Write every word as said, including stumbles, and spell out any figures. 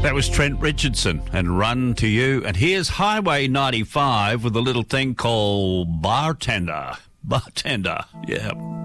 That was Trent Richardson and Run to You. And here's Highway ninety-five with a little thing called Bartender. Bartender, yeah.